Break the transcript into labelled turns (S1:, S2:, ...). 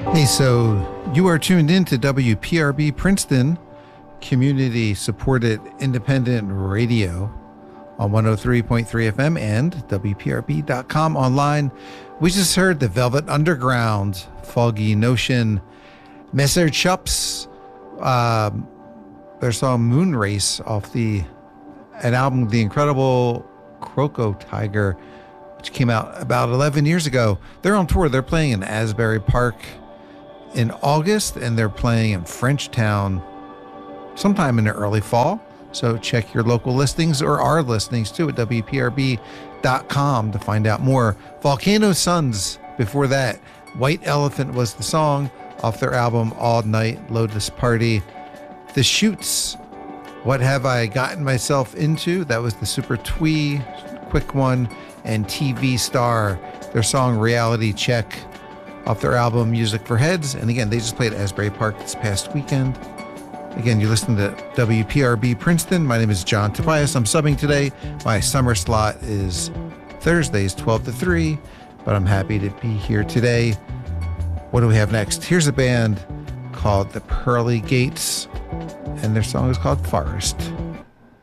S1: Hey, so you are tuned in to WPRB Princeton, community supported independent radio on 103.3 FM and WPRB.com online. We just heard the Velvet Underground, Foggy Notion, Messer Chups, their song Moon Race off an album, The Incredible Croco Tiger, which came out about 11 years ago. They're on tour. They're playing in Asbury Park in August, and they're playing in Frenchtown sometime in the early fall. So check your local listings or our listings too at WPRB.com to find out more. Volcano Suns, before that, White Elephant was the song off their album All Night Lotus Party. The Shoots, What Have I Gotten Myself Into? That was the Super Twee, quick one. And TV Star, their song Reality Check off their album Music for Heads. And again, they just played at Asbury Park this past weekend. Again, you're listening to WPRB Princeton. My name is John Tobias. I'm subbing today. My summer slot is Thursdays, 12 to 3, but I'm happy to be here today. What do we have next? Here's a band called the Pearly Gates, and their song is called Forest.